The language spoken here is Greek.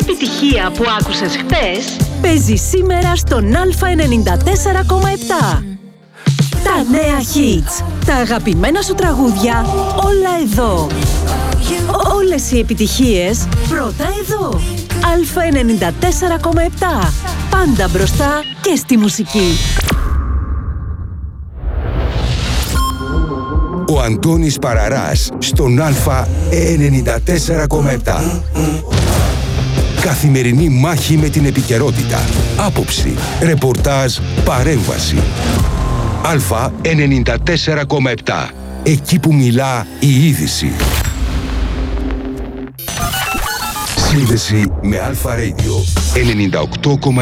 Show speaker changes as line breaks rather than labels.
επιτυχία που άκουσες χτες
παίζει σήμερα στον Α94,7. Τα νέα hits, τα αγαπημένα σου τραγούδια, όλα εδώ. Όλες οι επιτυχίες πρώτα εδώ. Α94,7. Πάντα μπροστά και στη μουσική.
Ο Αντώνης Παραράς στον Α94,7. Καθημερινή μάχη με την επικαιρότητα. Άποψη, ρεπορτάζ, παρέμβαση. Α94,7. Εκεί που μιλά η είδηση. Σύνδεση με Αλφα Radio 98,9.